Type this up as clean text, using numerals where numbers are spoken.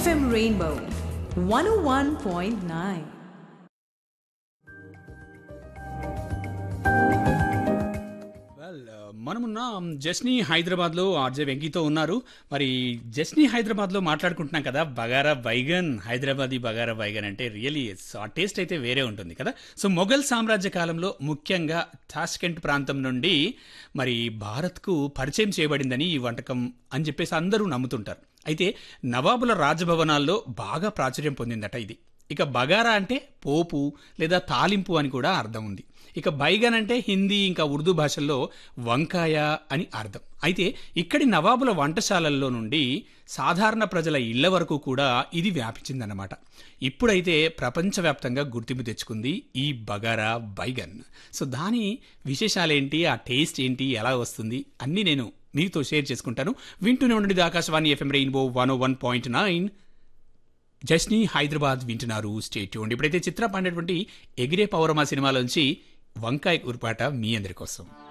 FM Rainbow 101.9. మనమున్న జస్నీ హైదరాబాద్లో RJ వెంకీతో ఉన్నారు. మరి జస్నీ హైదరాబాద్లో మాట్లాడుకుంటున్నాం కదా, బగారా బైగన్, హైదరాబాదీ బగారా బైగన్ అంటే రియలీ ఆ టేస్ట్ అయితే వేరే ఉంటుంది కదా. సో మొఘల్ సామ్రాజ్య కాలంలో ముఖ్యంగా టాష్కెంట్ ప్రాంతం నుండి మరి భారత్కు పరిచయం చేయబడిందని ఈ వంటకం అని చెప్పేసి అందరూ నమ్ముతుంటారు. అయితే నవాబుల రాజభవనాల్లో బాగా ప్రాచుర్యం పొందిందట ఇది. ఇక బగారా అంటే పోపు లేదా తాలింపు అని కూడా అర్థం ఉంది. ఇక బైగన్ అంటే హిందీ ఇంకా ఉర్దూ భాషల్లో వంకాయ అని అర్థం. అయితే ఇక్కడి నవాబుల వంటశాలల్లో నుండి సాధారణ ప్రజల ఇళ్ల వరకు కూడా ఇది వ్యాపించిందన్నమాట. ఇప్పుడైతే ప్రపంచవ్యాప్తంగా గుర్తింపు తెచ్చుకుంది ఈ బగారా బైగన్. సో దాని విశేషాలేంటి, ఆ టేస్ట్ ఏంటి, ఎలా వస్తుంది అన్నీ నేను మీతో షేర్ చేసుకుంటాను. వింటూనే ఉండండి ఆకాశవాణి FM రెయిన్బో 101.9. జస్నీ హైదరాబాద్ వింటున్నారు. Stay tuned. ఇప్పుడైతే చిత్ర పాడినటువంటి ఎగిరే పౌరమా సినిమాలోంచి వంకాయ ఊరుపాట మీ అందరి కోసం.